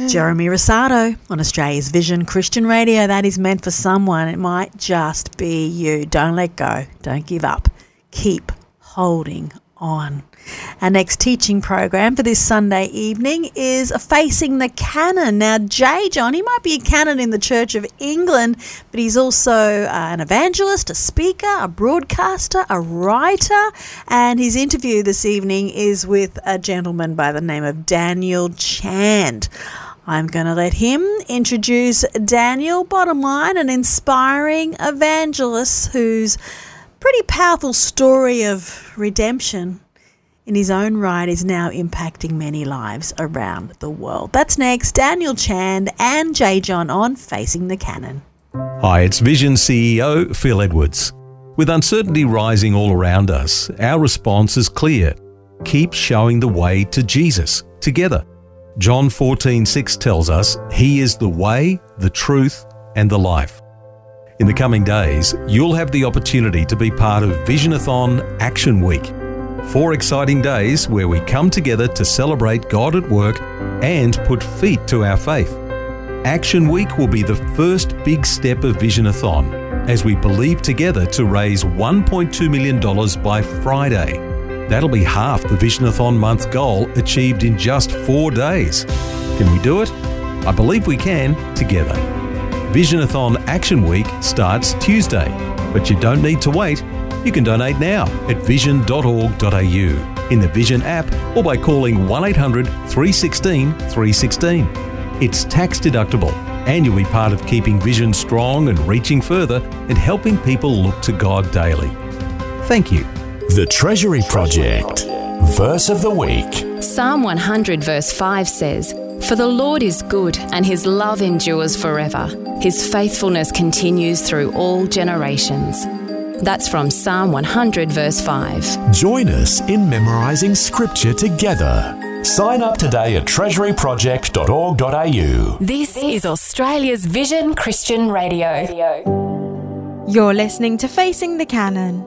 Jeremy Rosado on Australia's Vision Christian Radio. That is meant for someone. It might just be you. Don't let go. Don't give up. Keep holding on. Our next teaching program for this Sunday evening is Facing the Canon. Now, John, he might be a canon in the Church of England, but he's also an evangelist, a speaker, a broadcaster, a writer, and his interview this evening is with a gentleman by the name of Daniel Chand. I'm going to let him introduce Daniel. Bottom line, an inspiring evangelist whose pretty powerful story of redemption in his own right is now impacting many lives around the world. That's next. Daniel Chand and J. John on Facing the Canon. Hi, it's Vision CEO Phil Edwards. With uncertainty rising all around us, our response is clear. Keep showing the way to Jesus together. John 14:6 tells us He is the way, the truth, and the life. In the coming days, you'll have the opportunity to be part of Visionathon Action Week. 4 exciting days where we come together to celebrate God at work and put feet to our faith. Action Week will be the first big step of Visionathon as we believe together to raise $1.2 million by Friday. That'll be half the Visionathon month goal achieved in just 4 days. Can we do it? I believe we can together. Visionathon Action Week starts Tuesday, but you don't need to wait. You can donate now at vision.org.au, in the Vision app, or by calling 1-800-316-316. It's tax deductible, and you'll be part of keeping Vision strong and reaching further and helping people look to God daily. Thank you. The Treasury Project. Verse of the Week. Psalm 100 verse 5 says, "For the Lord is good, and His love endures forever. His faithfulness continues through all generations." That's from Psalm 100 verse 5. Join us in memorising Scripture together. Sign up today at treasuryproject.org.au. This is Australia's Vision Christian Radio. You're listening to Facing the Canon.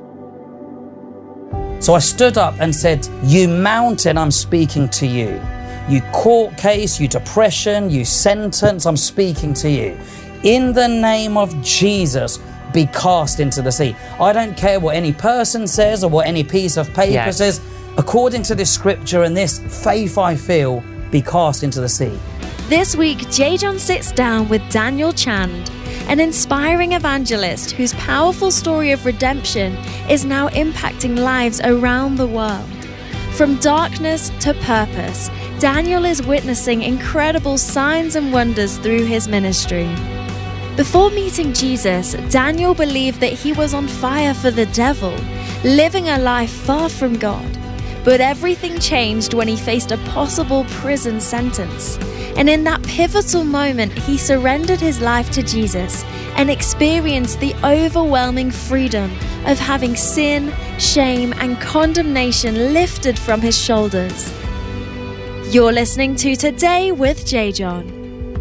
So I stood up and said, "You mountain, I'm speaking to you. You court case, you depression, you sentence, I'm speaking to you. In the name of Jesus, be cast into the sea." I don't care what any person says or what any piece of paper says. According to this scripture and this faith I feel, be cast into the sea. This week, J. John sits down with Daniel Chand, an inspiring evangelist whose powerful story of redemption is now impacting lives around the world. From darkness to purpose, Daniel is witnessing incredible signs and wonders through his ministry. Before meeting Jesus, Daniel believed that he was on fire for the devil, living a life far from God. But everything changed when he faced a possible prison sentence. And in that pivotal moment, he surrendered his life to Jesus and experienced the overwhelming freedom of having sin, shame, and condemnation lifted from his shoulders. You're listening to Today with J. John.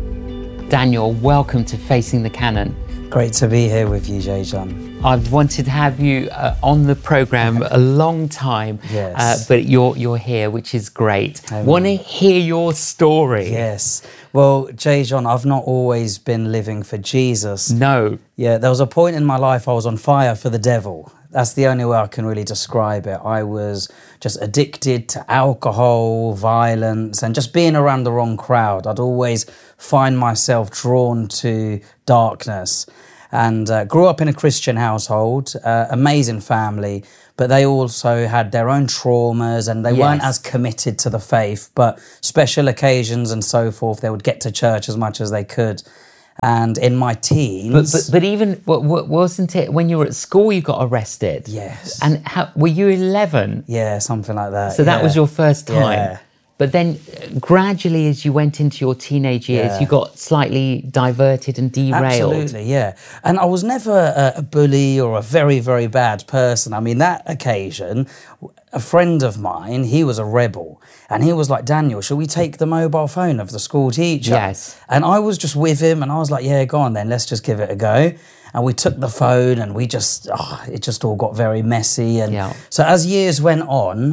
Daniel, welcome to Facing the Canon. Great to be here with you, J. John. I've wanted to have you on the programme a long time, but you're here, which is great. I want to hear your story. Yes. Well, J. John, I've not always been living for Jesus. No. Yeah, there was a point in my life I was on fire for the devil. That's the only way I can really describe it. I was just addicted to alcohol, violence, and just being around the wrong crowd. I'd always find myself drawn to darkness. And grew up in a Christian household, amazing family, but they also had their own traumas and they weren't as committed to the faith, but special occasions and so forth, they would get to church as much as they could. And in my teens... But even, wasn't it when you were at school you got arrested? Yes. And were you 11? Yeah, something like that. So that was your first time? Yeah. But then gradually as you went into your teenage years, you got slightly diverted and derailed. Absolutely, yeah. And I was never a bully or a very, very bad person. I mean, that occasion, a friend of mine, he was a rebel. And he was like, "Daniel, shall we take the mobile phone of the school teacher?" Yes. And I was just with him and I was like, "Yeah, go on then, let's just give it a go." And we took the phone and we just, it just all got very messy. And so as years went on,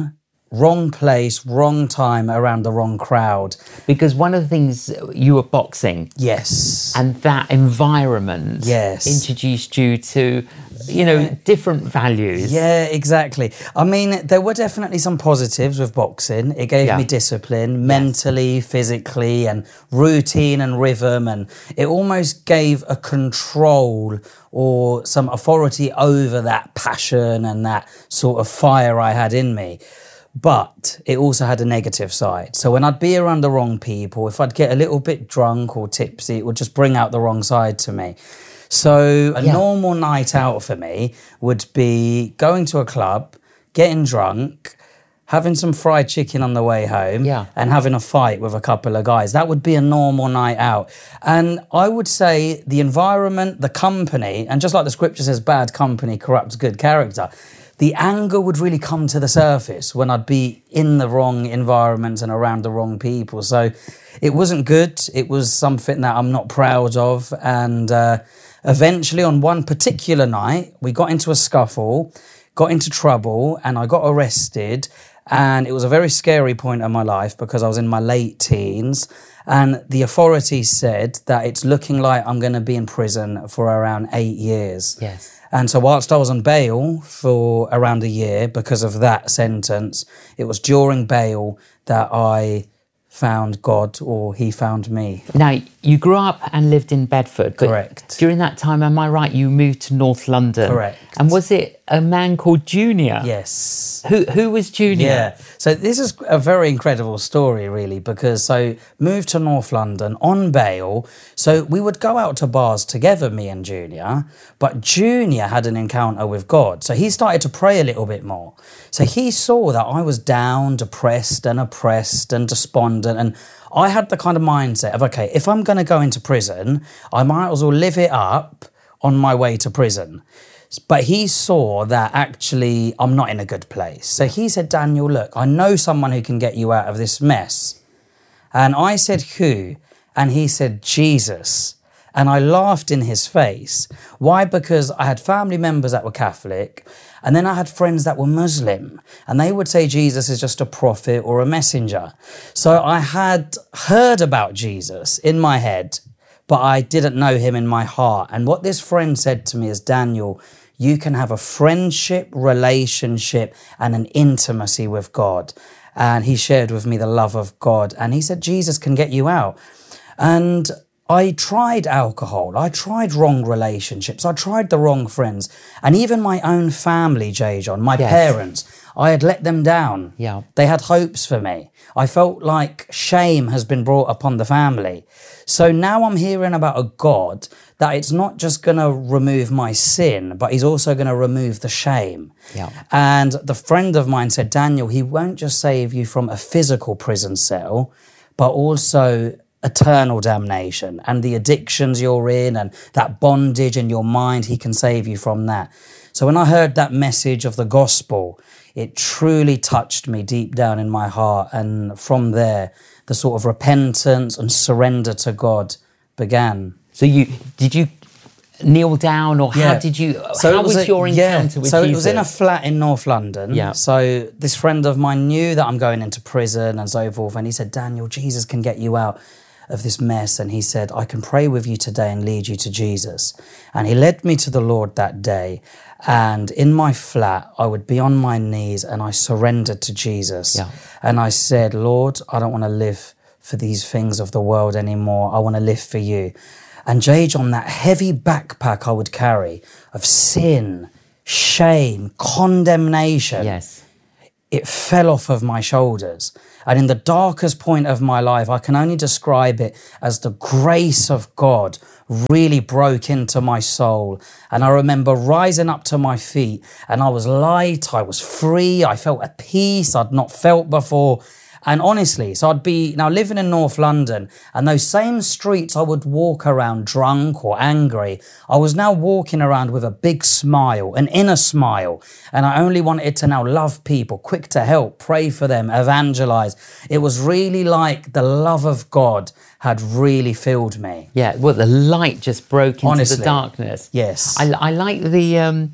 wrong place, wrong time, around the wrong crowd. Because one of the things, you were boxing. Yes. And that environment introduced you to, different values. Yeah, exactly. I mean, there were definitely some positives with boxing. It gave me discipline, mentally, physically, and routine and rhythm. And it almost gave a control or some authority over that passion and that sort of fire I had in me. But it also had a negative side. So when I'd be around the wrong people, if I'd get a little bit drunk or tipsy, it would just bring out the wrong side to me. So a normal night out for me would be going to a club, getting drunk, having some fried chicken on the way home, and having a fight with a couple of guys. That would be a normal night out. And I would say the environment, the company, and just like the scripture says, bad company corrupts good character, the anger would really come to the surface when I'd be in the wrong environment and around the wrong people. So it wasn't good. It was something that I'm not proud of. And eventually on one particular night, we got into a scuffle, got into trouble, and I got arrested. And it was a very scary point in my life because I was in my late teens. And the authorities said that it's looking like I'm going to be in prison for around 8 years. Yes. And so whilst I was on bail for around a year because of that sentence, it was during bail that I found God, or he found me. Now, you grew up and lived in Bedford. But correct. During that time, am I right, you moved to North London? Correct. And was it a man called Junior? Yes. Who was Junior? Yeah. So this is a very incredible story, really, because so moved to North London on bail. So we would go out to bars together, me and Junior, but Junior had an encounter with God. So he started to pray a little bit more. So he saw that I was down, depressed and oppressed and despondent, and I had the kind of mindset of, okay, if I'm going to go into prison, I might as well live it up on my way to prison. But he saw that actually I'm not in a good place. So he said, Daniel, look, I know someone who can get you out of this mess. And I said, who? And he said, Jesus. And I laughed in his face. Why? Because I had family members that were Catholic, and then I had friends that were Muslim, and they would say Jesus is just a prophet or a messenger. So I had heard about Jesus in my head, but I didn't know him in my heart. And what this friend said to me is, Daniel, you can have a friendship, relationship, and an intimacy with God. And he shared with me the love of God. And he said, Jesus can get you out. And I tried alcohol. I tried wrong relationships. I tried the wrong friends. And even my own family, J-John, my parents, I had let them down. Yeah. They had hopes for me. I felt like shame has been brought upon the family. So now I'm hearing about a God that it's not just going to remove my sin, but he's also going to remove the shame. Yeah. And the friend of mine said, Daniel, he won't just save you from a physical prison cell, but also eternal damnation and the addictions you're in and that bondage in your mind, he can save you from that. So when I heard that message of the gospel, it truly touched me deep down in my heart. And from there, the sort of repentance and surrender to God began. So did you kneel down, or how did you, how was your encounter with Jesus? So it was in a flat in North London. Yeah. So this friend of mine knew that I'm going into prison and so forth. And he said, Daniel, Jesus can get you out of this mess. And he said, I can pray with you today and lead you to Jesus. And he led me to the Lord that day. And in my flat, I would be on my knees and I surrendered to Jesus. Yeah. And I said, Lord, I don't want to live for these things of the world anymore. I want to live for you. And J-John, that heavy backpack I would carry of sin, shame, condemnation, it fell off of my shoulders. And in the darkest point of my life, I can only describe it as the grace of God really broke into my soul. And I remember rising up to my feet, and I was light, I was free, I felt a peace I'd not felt before. And honestly, so I'd be now living in North London, and those same streets I would walk around drunk or angry, I was now walking around with a big smile, an inner smile. And I only wanted to now love people, quick to help, pray for them, evangelize. It was really like the love of God had really filled me. Yeah, well, the light just broke into the darkness. Yes. I like the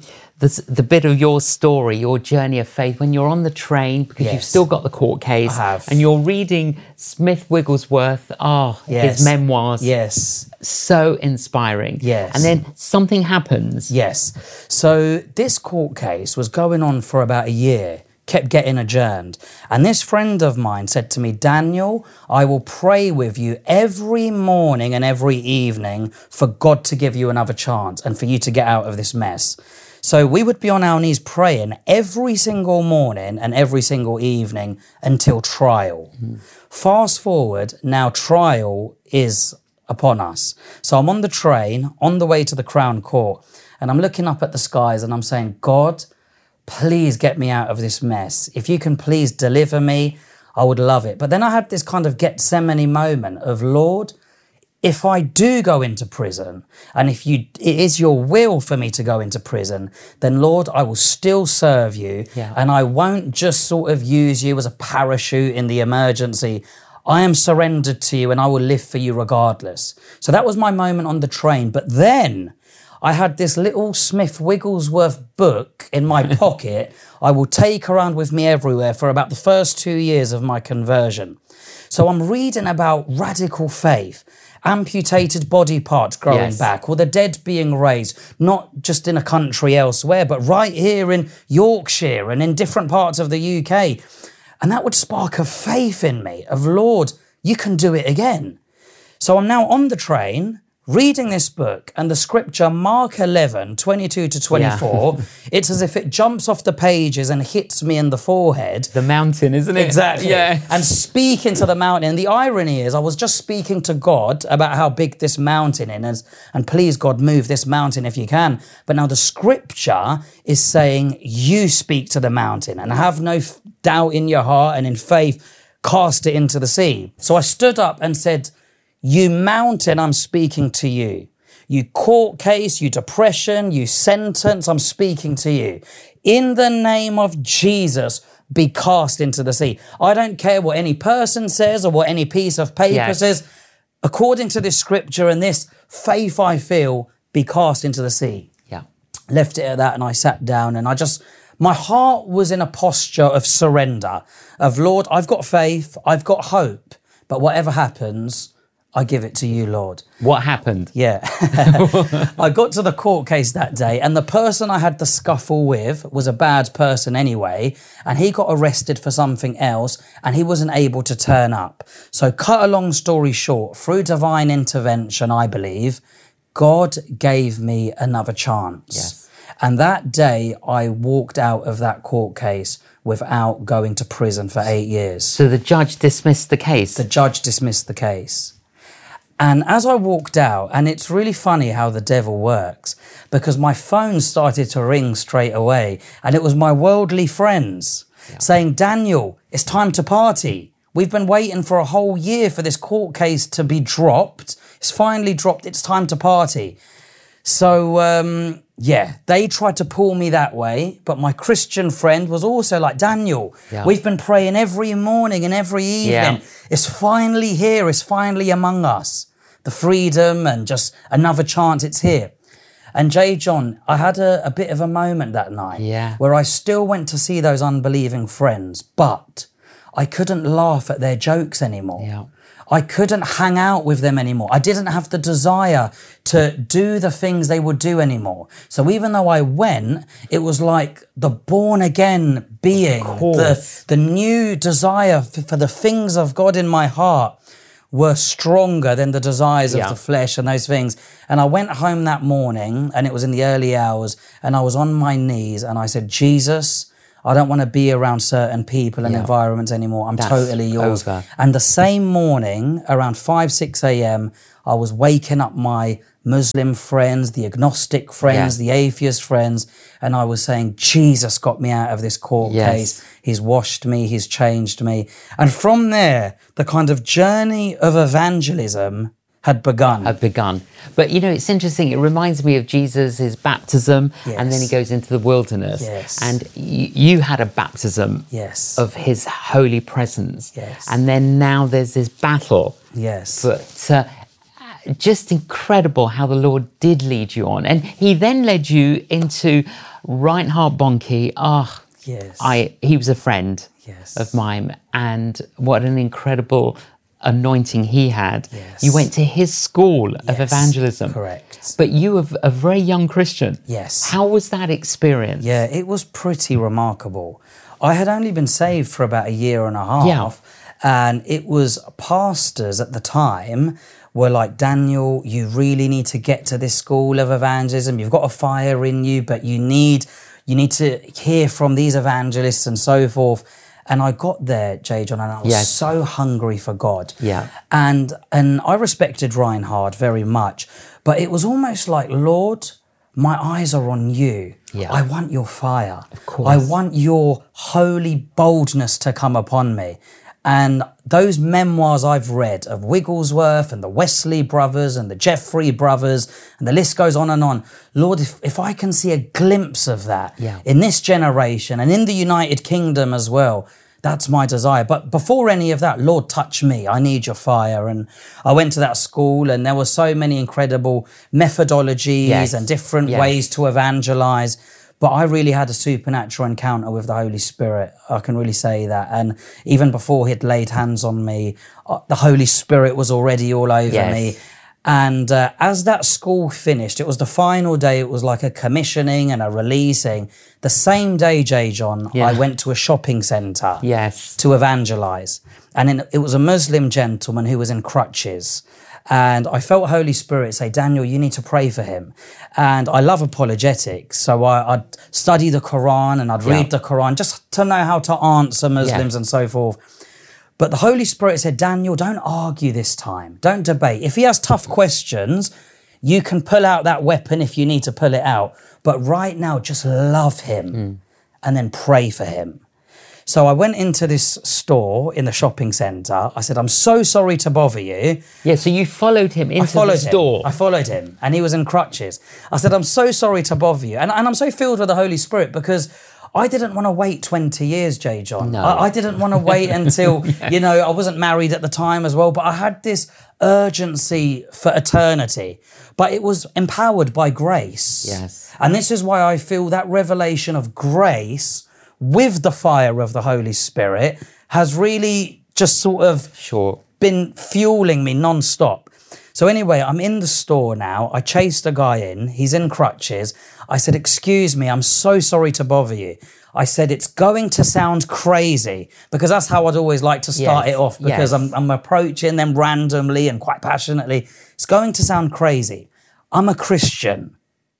the bit of your story, your journey of faith, when you're on the train, because you've still got the court case, I have. and you're reading Smith Wigglesworth, his memoirs. Yes. So inspiring. Yes. And then something happens. Yes. So this court case was going on for about a year, kept getting adjourned. And this friend of mine said to me, Daniel, I will pray with you every morning and every evening for God to give you another chance and for you to get out of this mess. So we would be on our knees praying every single morning and every single evening until trial. Fast forward, now trial is upon us. So I'm on the train, on the way to the Crown Court, and I'm looking up at the skies and I'm saying, God, please get me out of this mess. If you can please deliver me, I would love it. But then I had this kind of Gethsemane moment of, Lord, if I do go into prison, and if it is your will for me to go into prison, then Lord, I will still serve you. And I won't just sort of use you as a parachute in the emergency. I am surrendered to you and I will live for you regardless. So that was my moment on the train. But then I had this little Smith Wigglesworth book in my pocket I will take around with me everywhere for about the first 2 years of my conversion. So I'm reading about radical faith, amputated body parts growing back, or the dead being raised, not just in a country elsewhere, but right here in Yorkshire and in different parts of the UK. And that would spark a faith in me of, Lord, you can do it again. So I'm now on the train reading this book, and the scripture, Mark 11, 22 to 24, it's as if it jumps off the pages and hits me in the forehead. The mountain, isn't it? Exactly. Yeah. And speaking to the mountain. And the irony is, I was just speaking to God about how big this mountain is, and please, God, move this mountain if you can. But now the scripture is saying, you speak to the mountain and have no doubt in your heart, and in faith, cast it into the sea. So I stood up and said, you mountain, I'm speaking to you. You court case, you depression, you sentence, I'm speaking to you. In the name of Jesus, be cast into the sea. I don't care what any person says or what any piece of paper says. According to this scripture and this faith I feel, be cast into the sea. Yeah. Left it at that and I sat down and my heart was in a posture of surrender, of Lord, I've got faith, I've got hope, but whatever happens, I give it to you, Lord. What happened? Yeah. I got to the court case that day, and the person I had the scuffle with was a bad person anyway, and he got arrested for something else, and he wasn't able to turn up. So cut a long story short, through divine intervention, I believe, God gave me another chance. Yes. And that day, I walked out of that court case without going to prison for 8 years. So the judge dismissed the case? The judge dismissed the case. And as I walked out, and it's really funny how the devil works, because my phone started to ring straight away, and it was my worldly friends saying, Daniel, it's time to party. We've been waiting for a whole year for this court case to be dropped. It's finally dropped. It's time to party. So, they tried to pull me that way, but my Christian friend was also like, Daniel, we've been praying every morning and every evening. It's finally here. It's finally among us. The freedom and just another chance, it's here. And J. John, I had a bit of a moment that night where I still went to see those unbelieving friends, but I couldn't laugh at their jokes anymore. Yeah. I couldn't hang out with them anymore. I didn't have the desire to do the things they would do anymore. So even though I went, it was like the born again being, the new desire for the things of God in my heart were stronger than the desires of the flesh and those things. And I went home that morning, and it was in the early hours, and I was on my knees and I said, Jesus, I don't want to be around certain people and environments anymore. I'm totally yours. Over. And the same morning, around 5, 6 a.m., I was waking up my Muslim friends, the agnostic friends, the atheist friends, and I was saying, Jesus got me out of this court case. He's washed me, he's changed me. And from there, the kind of journey of evangelism had begun. But, you know, it's interesting. It reminds me of Jesus' baptism, and then he goes into the wilderness. Yes. And you had a baptism of his holy presence. Yes. And then now there's this battle. Yes. But just incredible how the Lord did lead you on. And he then led you into Reinhard Bonnke. Yes. He was a friend of mine, and what an incredible anointing he had. Yes. You went to his school of evangelism. Correct. But you were a very young Christian. Yes. How was that experience? Yeah, it was pretty remarkable. I had only been saved for about a year and a half, and it was pastors at the time were like, Daniel, you really need to get to this school of evangelism. You've got a fire in you, but you need to hear from these evangelists and so forth. And I got there, J. John, and I was so hungry for God. Yeah. And I respected Reinhard very much, but it was almost like, Lord, my eyes are on you. Yeah. I want your fire. Of course. I want your holy boldness to come upon me. And those memoirs I've read of Wigglesworth and the Wesley brothers and the Jeffrey brothers, and the list goes on and on. Lord, if I can see a glimpse of that in this generation and in the United Kingdom as well, that's my desire. But before any of that, Lord, touch me. I need your fire. And I went to that school, and there were so many incredible methodologies and different ways to evangelize. But I really had a supernatural encounter with the Holy Spirit. I can really say that. And even before he'd laid hands on me, the Holy Spirit was already all over me. And as that school finished, it was the final day. It was like a commissioning and a releasing. The same day, J. John, I went to a shopping centre to evangelize. And it was a Muslim gentleman who was in crutches. And I felt Holy Spirit say, Daniel, you need to pray for him. And I love apologetics. So I'd study the Quran and I'd read the Quran just to know how to answer Muslims and so forth. But the Holy Spirit said, Daniel, don't argue this time. Don't debate. If he has tough questions, you can pull out that weapon if you need to pull it out. But right now, just love him and then pray for him. So I went into this store in the shopping centre. I said, I'm so sorry to bother you. Yeah, so you followed him into the store. I followed him, and he was in crutches. I said, I'm so sorry to bother you. And I'm so filled with the Holy Spirit because I didn't want to wait 20 years, J. John. No. I didn't want to wait until, I wasn't married at the time as well, but I had this urgency for eternity. But it was empowered by grace. Yes. And this is why I feel that revelation of grace with the fire of the Holy Spirit has really just sort of been fueling me non-stop. So anyway, I'm in the store now. I chased a guy in. He's in crutches. I said, excuse me, I'm so sorry to bother you. I said, it's going to sound crazy, because that's how I'd always like to start it off, because I'm approaching them randomly and quite passionately. It's going to sound crazy. I'm a Christian.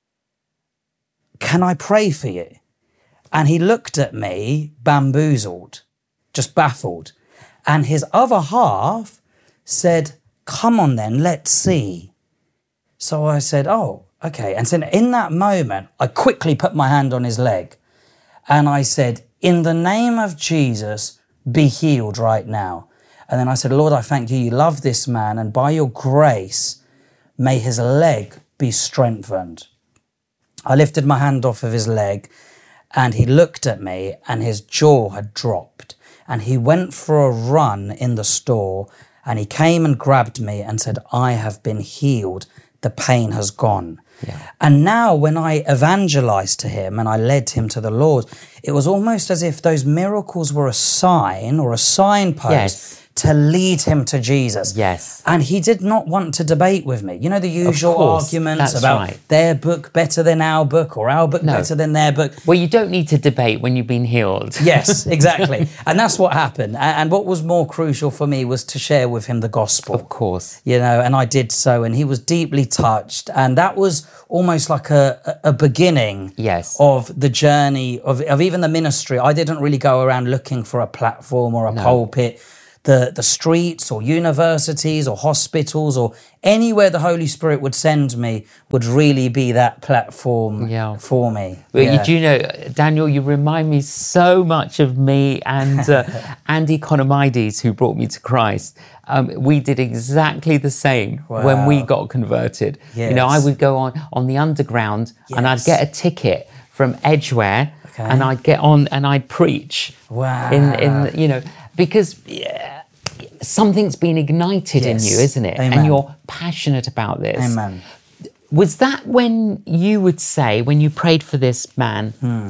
Can I pray for you? And he looked at me bamboozled, just baffled. And his other half said, come on then, let's see. So I said, oh, okay. And so in that moment, I quickly put my hand on his leg and I said, in the name of Jesus, be healed right now. And then I said, Lord, I thank you. You love this man, and by your grace, may his leg be strengthened. I lifted my hand off of his leg, and he looked at me, and his jaw had dropped. And he went for a run in the store, and he came and grabbed me and said, I have been healed. The pain has gone. Yeah. And now when I evangelized to him and I led him to the Lord, it was almost as if those miracles were a sign or a signpost to lead him to Jesus. Yes. And he did not want to debate with me. You know, the usual arguments about their book better than our book, or our book better than their book. Well, you don't need to debate when you've been healed. Yes, exactly. And that's what happened. And what was more crucial for me was to share with him the gospel. Of course. You know, and I did so, and he was deeply touched. And that was almost like a beginning of the journey of even the ministry. I didn't really go around looking for a platform or a pulpit. The streets or universities or hospitals or anywhere the Holy Spirit would send me would really be that platform for me. Well, you do know, Daniel, you remind me so much of me and Andy Conomides, who brought me to Christ. We did exactly the same when we got converted. Yes. You know, I would go on the underground and I'd get a ticket from Edgware and I'd get on and I'd preach. Wow. In you know, because something's been ignited in you, isn't it? Amen. And you're passionate about this. Amen. Was that when you would say, when you prayed for this man,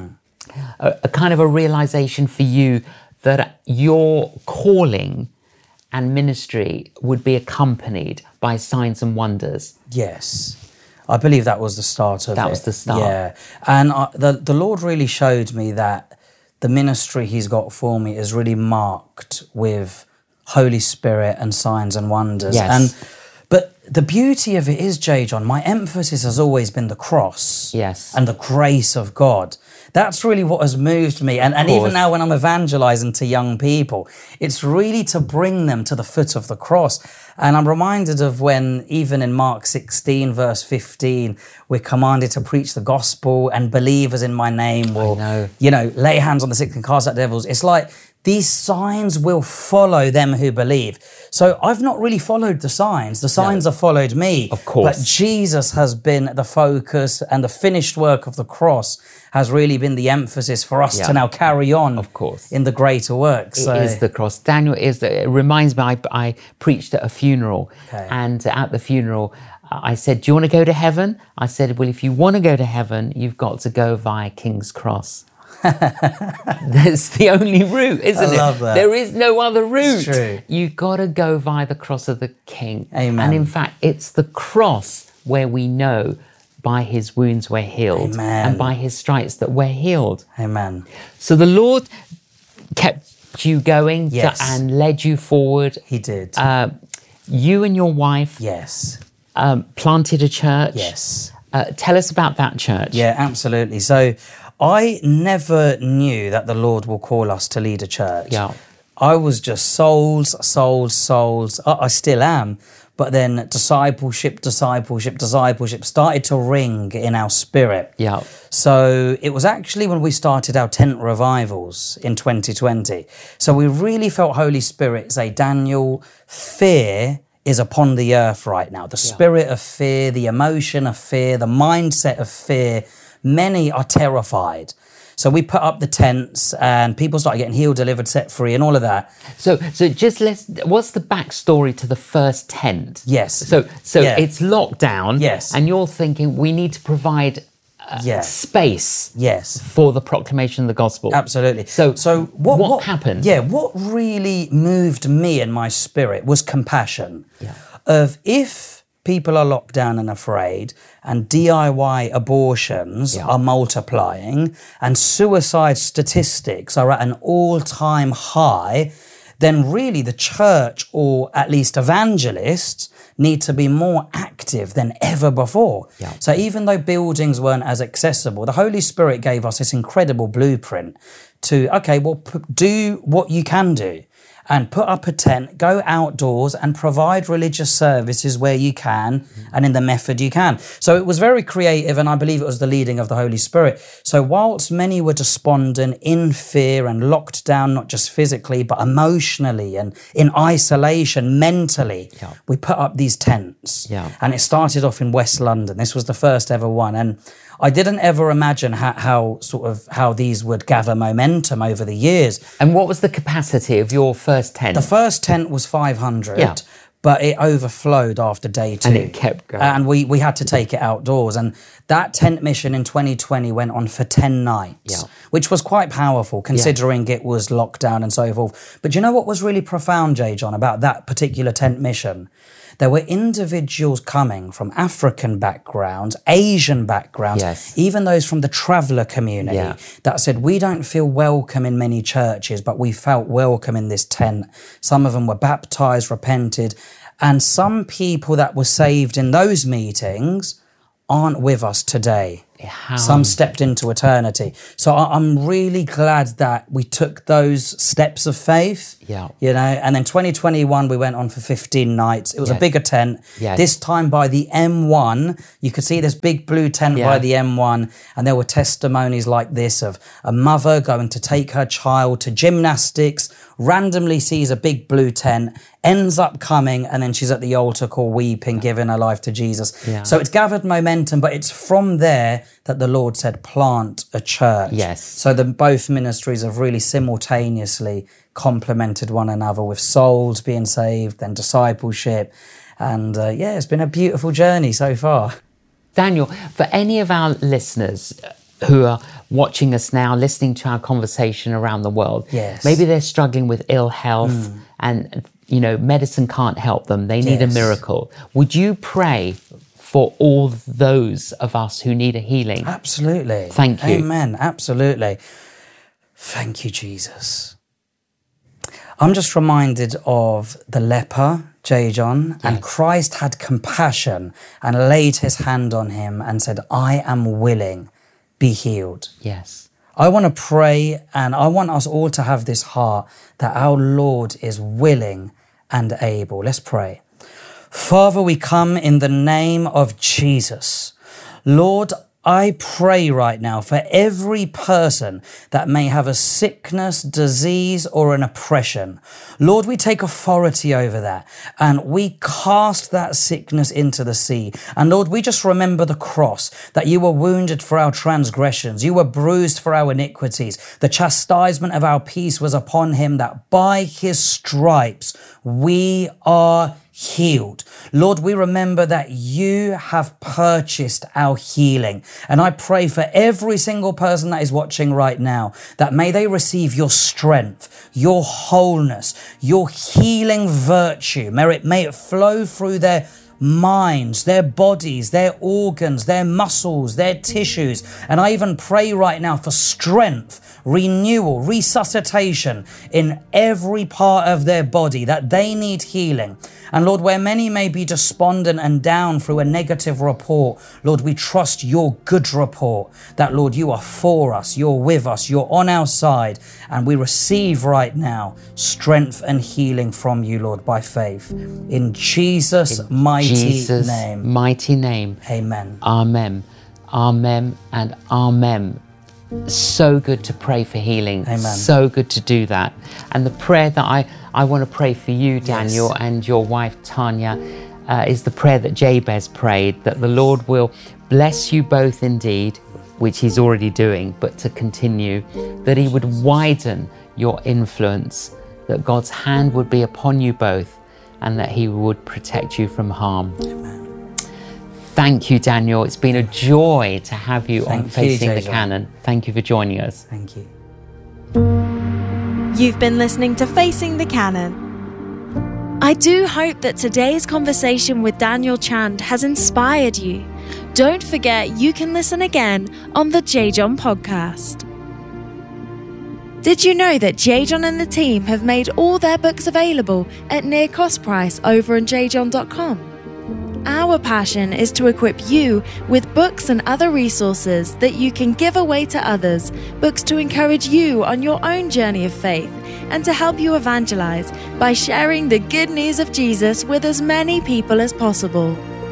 a kind of a realization for you that your calling and ministry would be accompanied by signs and wonders? Yes. I believe that was the start of it. That was the start. Yeah. And the Lord really showed me that the ministry he's got for me is really marked with Holy Spirit and signs and wonders. Yes. But the beauty of it is, J. John, my emphasis has always been the cross. Yes. And the grace of God. That's really what has moved me. And even now when I'm evangelizing to young people, it's really to bring them to the foot of the cross. And I'm reminded of when, even in Mark 16, verse 15, we're commanded to preach the gospel, and believers in my name will, lay hands on the sick and cast out devils. It's like, these signs will follow them who believe. So I've not really followed the signs. The signs have followed me. Of course. But Jesus has been the focus, and the finished work of the cross has really been the emphasis for us to now carry on, of course, in the greater work. It is the cross. Daniel, it reminds me, I preached at a funeral, and at the funeral, I said, do you want to go to heaven? I said, well, if you want to go to heaven, you've got to go via King's Cross. That's the only route, isn't it? I love that. There is no other route. It's true. You've got to go via the cross of the King. Amen. And in fact, it's the cross where we know by his wounds we're healed. Amen. And by his stripes that we're healed. Amen. So the Lord kept you going and led you forward. He did. You and your wife planted a church. Yes. Tell us about that church. Yeah, absolutely. So I never knew that the Lord will call us to lead a church. Yeah. I was just souls. I still am. But then discipleship started to ring in our spirit. Yeah. So it was actually when we started our tent revivals in 2020. So we really felt Holy Spirit say, Daniel, fear is upon the earth right now. The spirit of fear, the emotion of fear, the mindset of fear. Many are terrified. So we put up the tents and people started getting healed, delivered, set free and all of that. So just what's the backstory to the first tent? Yes. So it's locked down. Yes. And you're thinking we need to provide space. Yes. For the proclamation of the gospel. Absolutely. So what happened? Yeah, what really moved me and my spirit was compassion. Yeah. Of if people are locked down and afraid, and DIY abortions are multiplying, and suicide statistics are at an all-time high, then really the church, or at least evangelists, need to be more active than ever before. Yeah. So even though buildings weren't as accessible, the Holy Spirit gave us this incredible blueprint to, do what you can do. And put up a tent, go outdoors and provide religious services where you can and in the method you can. So it was very creative, and I believe it was the leading of the Holy Spirit. So whilst many were despondent, in fear and locked down, not just physically, but emotionally and in isolation, mentally, we put up these tents. Yeah. And it started off in West London. This was the first ever one. And I didn't ever imagine how these would gather momentum over the years. And what was the capacity of your first tent? The first tent was 500, but it overflowed after day 2. And it kept going. And we had to take it outdoors. And that tent mission in 2020 went on for 10 nights, which was quite powerful considering it was lockdown and so forth. But you know what was really profound, J. John, about that particular tent mission? There were individuals coming from African backgrounds, Asian backgrounds, even those from the traveller community that said, we don't feel welcome in many churches, but we felt welcome in this tent. Some of them were baptised, repented, and some people that were saved in those meetings aren't with us today. Some stepped into eternity. So I'm really glad that we took those steps of faith, and then 2021 we went on for 15 nights. It was a bigger tent. This time by the M1, you could see this big blue tent by the M1, and there were testimonies like this of a mother going to take her child to gymnastics, randomly sees a big blue tent, ends up coming, and then she's at the altar call weeping, giving her life to Jesus. Yeah. So it's gathered momentum, but it's from there that the Lord said, plant a church. Yes. So both ministries have really simultaneously complemented one another, with souls being saved, then discipleship. And it's been a beautiful journey so far. Daniel, for any of our listeners who are watching us now, listening to our conversation around the world, yes, maybe they're struggling with ill health and, medicine can't help them. They need a miracle. Would you pray for all those of us who need a healing? Absolutely. Thank you. Amen. Absolutely. Thank you, Jesus. I'm just reminded of the leper, J-John, and Christ had compassion and laid his hand on him and said, I am willing, be healed. Yes. I want to pray, and I want us all to have this heart that our Lord is willing and able. Let's pray. Father, we come in the name of Jesus. Lord, I pray right now for every person that may have a sickness, disease, or an oppression. Lord, we take authority over that and we cast that sickness into the sea. And Lord, we just remember the cross, that you were wounded for our transgressions. You were bruised for our iniquities. The chastisement of our peace was upon him, that by his stripes we are healed. Lord, we remember that you have purchased our healing. And I pray for every single person that is watching right now, that may they receive your strength, your wholeness, your healing virtue. May it flow through their minds, their bodies, their organs, their muscles, their tissues. And I even pray right now for strength, renewal, resuscitation in every part of their body, that they need healing. And Lord, where many may be despondent and down through a negative report, Lord, we trust your good report, that Lord, you are for us, you're with us, you're on our side, and we receive right now strength and healing from you, Lord, by faith. In Jesus' mighty name. Amen. Amen. Amen and amen. So good to pray for healing. Amen. So good to do that. And the prayer that I want to pray for you, Daniel, and your wife, Tanya, is the prayer that Jabez prayed, that the Lord will bless you both indeed, which he's already doing, but to continue, that he would widen your influence, that God's hand would be upon you both, and that he would protect you from harm. Amen. Thank you, Daniel. It's been a joy to have you on Facing the J-John. Canon. Thank you for joining us. Thank you. You've been listening to Facing the Canon. I do hope that today's conversation with Daniel Chand has inspired you. Don't forget you can listen again on the J-John podcast. Did you know that J-John and the team have made all their books available at near cost price over on jjohn.com? Our passion is to equip you with books and other resources that you can give away to others, books to encourage you on your own journey of faith, and to help you evangelize by sharing the good news of Jesus with as many people as possible.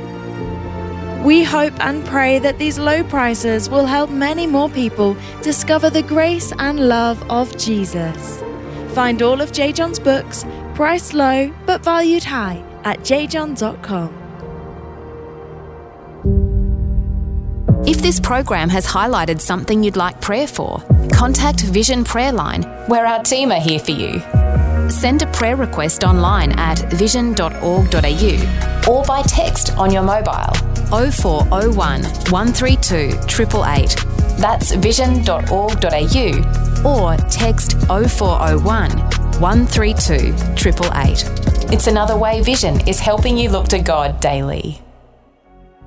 We hope and pray that these low prices will help many more people discover the grace and love of Jesus. Find all of J-John's books, priced low but valued high, at jjohn.com. If this program has highlighted something you'd like prayer for, contact Vision Prayer Line, where our team are here for you. Send a prayer request online at vision.org.au or by text on your mobile 0401 132 888. That's vision.org.au or text 0401 132 888. It's another way Vision is helping you look to God daily.